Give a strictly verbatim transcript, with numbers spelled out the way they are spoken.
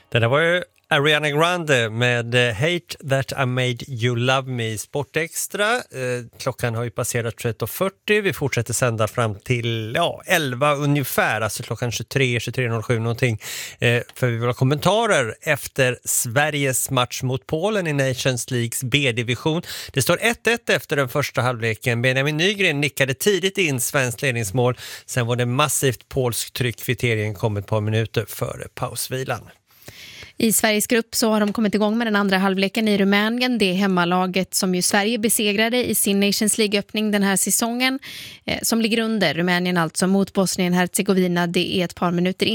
Det där var ju Ariana Grande med Hate That I Made You Love Me. Sportextra. Eh, klockan har ju passerat tretton fyrtio. Vi fortsätter sända fram till ja, elva ungefär. Alltså klockan tjugotre, tjugotre noll sju någonting. Eh, för vi vill ha kommentarer efter Sveriges match mot Polen i Nations Leagues B-division. Det står ett ett efter den första halvleken. Benjamin Nygren nickade tidigt in svenskt ledningsmål. Sen var det massivt polsk tryck. Kvitteringen kom ett par minuter före pausvilan. I Sveriges grupp så har de kommit igång med den andra halvleken i Rumänien. Det är hemmalaget som ju Sverige besegrade i sin Nations League-öppning den här säsongen. Eh, som ligger under Rumänien alltså mot Bosnien-Hercegovina. Det är ett par minuter in.